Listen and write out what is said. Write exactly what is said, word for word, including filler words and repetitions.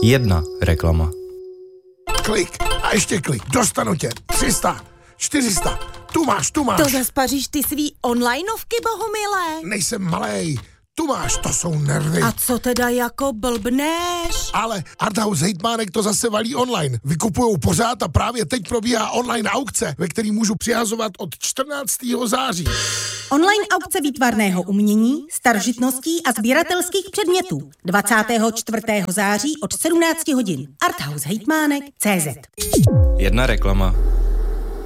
Jedna reklama. Klik a ještě klik. Dostanu tě. tři sta, čtyři sta. Tu máš, tu máš. To zaspaříš ty svý onlineovky, Bohumile. Nejsem malej. Tu máš, to jsou nervy. A co teda jako blbneš? Ale Arthouse hejtmánek to zase valí online. Vykupujou pořád a právě teď probíhá online aukce, ve který můžu přihazovat od čtrnáctého září. Online aukce výtvarného umění, starožitností a sběratelských předmětů. dvacátého čtvrtého září od sedmnáct hodin. Arthouse hejtmánek tečka cé zet. Jedna reklama.